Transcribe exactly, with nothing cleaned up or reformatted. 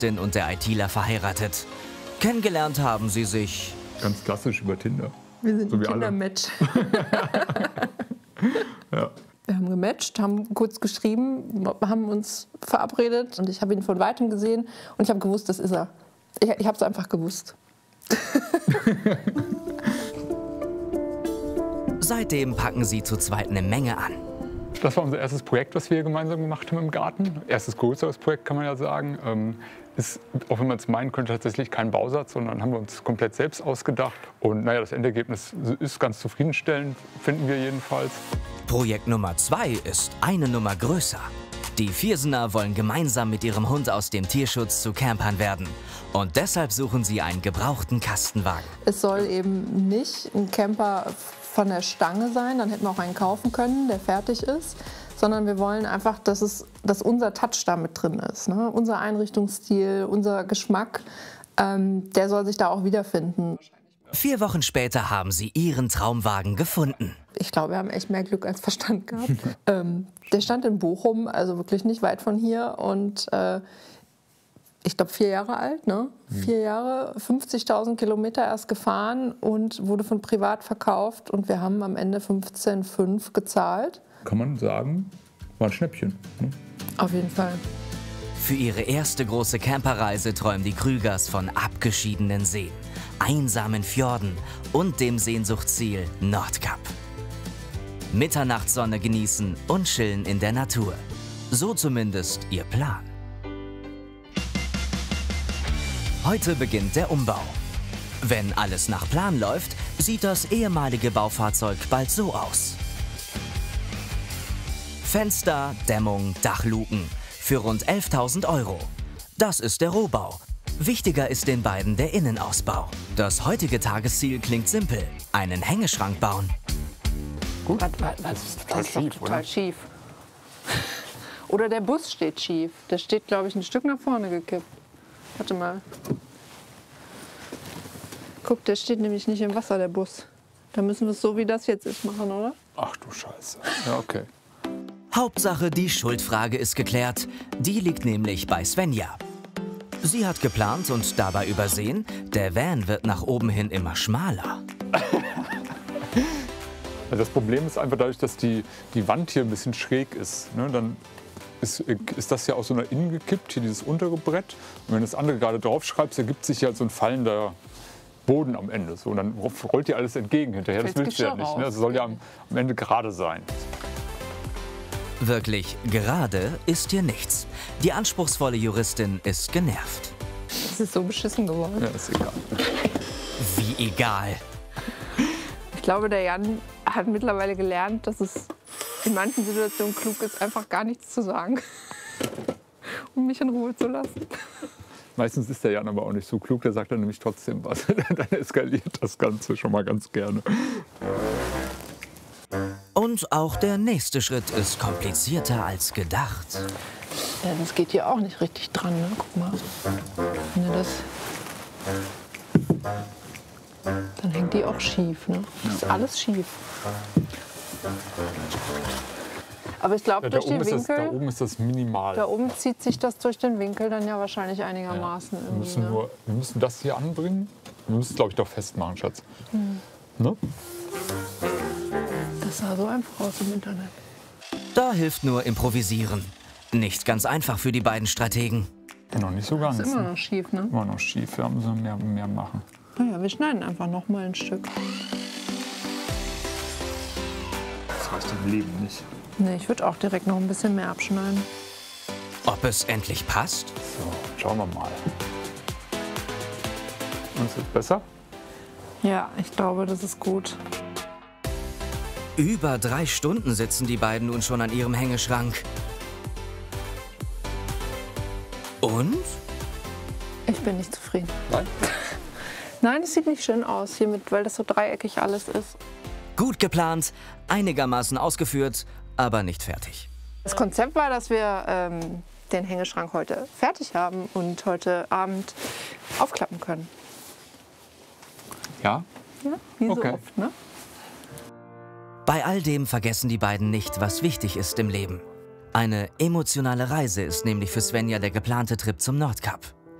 Ärztin und der ITler verheiratet. Kennengelernt haben sie sich ganz klassisch über Tinder. Wir sind so ein Tinder-Match. Ja. Wir haben gematcht, haben kurz geschrieben, haben uns verabredet und ich habe ihn von Weitem gesehen und ich habe gewusst, das ist er. Ich, ich habe es einfach gewusst. Seitdem packen sie zu zweit eine Menge an. Das war unser erstes Projekt, was wir gemeinsam gemacht haben im Garten. Erstes größeres Projekt, kann man ja sagen. Ähm, ist, auch wenn man es meinen könnte, tatsächlich kein Bausatz, sondern haben wir uns komplett selbst ausgedacht. Und naja, das Endergebnis ist ganz zufriedenstellend, finden wir jedenfalls. Projekt Nummer zwei ist eine Nummer größer. Die Viersener wollen gemeinsam mit ihrem Hund aus dem Tierschutz zu Campern werden. Und deshalb suchen sie einen gebrauchten Kastenwagen. Es soll eben nicht ein Camper von der Stange sein, dann hätten wir auch einen kaufen können, der fertig ist. Sondern wir wollen einfach, dass, es, dass unser Touch da mit drin ist. Ne? Unser Einrichtungsstil, unser Geschmack, ähm, der soll sich da auch wiederfinden. Vier Wochen später haben sie ihren Traumwagen gefunden. Ich glaube, wir haben echt mehr Glück als Verstand gehabt. ähm, der stand in Bochum, also wirklich nicht weit von hier. Und äh, ich glaube, vier Jahre alt, ne? Mhm. Vier Jahre, fünfzigtausend Kilometer erst gefahren und wurde von privat verkauft. Und wir haben am Ende fünfzehn Komma fünf gezahlt. Kann man sagen, war ein Schnäppchen. Ne? Auf jeden Fall. Für ihre erste große Camperreise träumen die Krügers von abgeschiedenen Seen, einsamen Fjorden und dem Sehnsuchtsziel Nordkap. Mitternachtssonne genießen und chillen in der Natur. So zumindest ihr Plan. Heute beginnt der Umbau. Wenn alles nach Plan läuft, sieht das ehemalige Baufahrzeug bald so aus. Fenster, Dämmung, Dachluken. Für rund elftausend Euro. Das ist der Rohbau. Wichtiger ist den beiden der Innenausbau. Das heutige Tagesziel klingt simpel. Einen Hängeschrank bauen. Gut. Was, was, was? Das ist total, das ist schief, total schief. Oder der Bus steht schief. Der steht, glaube ich, ein Stück nach vorne gekippt. Warte mal. Guck, der steht nämlich nicht im Wasser, der Bus. Da müssen wir es so, wie das jetzt ist, machen, oder? Ach du Scheiße. Ja, okay. Hauptsache, die Schuldfrage ist geklärt. Die liegt nämlich bei Svenja. Sie hat geplant und dabei übersehen, der Van wird nach oben hin immer schmaler. Das Problem ist einfach dadurch, dass die, die Wand hier ein bisschen schräg ist. Ne, dann ist, ist das ja aus so einer Innen gekippt, hier dieses untere Brett. Und wenn das andere gerade drauf schreibst, ergibt sich ja so ein fallender Boden am Ende. So, und dann rollt dir alles entgegen hinterher. Das willst du ja nicht. Ne? Das soll ja am, am Ende gerade sein. Wirklich gerade ist hier nichts. Die anspruchsvolle Juristin ist genervt. Es ist so beschissen geworden. Ja, ist egal. Wie egal? Ich glaube, der Jan hat mittlerweile gelernt, dass es in manchen Situationen klug ist, einfach gar nichts zu sagen, um mich in Ruhe zu lassen. Meistens ist der Jan aber auch nicht so klug, der sagt dann nämlich trotzdem was. Dann eskaliert das Ganze schon mal ganz gerne. Und auch der nächste Schritt ist komplizierter als gedacht. Ja, das geht hier auch nicht richtig dran, ne? Guck mal. Wenn du das... Dann hängt die auch schief, ne? Das ist alles schief. Aber ich glaube, Ja, durch den Winkel... Das, da oben ist das minimal. Da oben zieht sich das durch den Winkel dann ja wahrscheinlich einigermaßen. Ja. Wir, müssen ne? nur, wir müssen das hier anbringen. Wir müssen es, glaube ich, doch festmachen, Schatz. Hm. Ne? Das sah so einfach aus im Internet. Da hilft nur improvisieren. Nicht ganz einfach für die beiden Strategen. Ja, noch nicht so ganz. Das ist immer noch schief, ne? Immer noch schief, wir müssen mehr, mehr machen. Naja, wir schneiden einfach noch mal ein Stück. Das reicht im Leben nicht. Nee, ich würde auch direkt noch ein bisschen mehr abschneiden. Ob es endlich passt? So, schauen wir mal. Und ist es besser? Ja, ich glaube, das ist gut. Über drei Stunden sitzen die beiden nun schon an ihrem Hängeschrank. Und? Ich bin nicht zufrieden. Nein? Nein, es sieht nicht schön aus hiermit, weil das so dreieckig alles ist. Gut geplant, einigermaßen ausgeführt, aber nicht fertig. Das Konzept war, dass wir ähm, den Hängeschrank heute fertig haben und heute Abend aufklappen können. Ja? Ja, wie so Okay. oft, ne? Bei all dem vergessen die beiden nicht, was wichtig ist im Leben. Eine emotionale Reise ist nämlich für Svenja der geplante Trip zum Nordkap.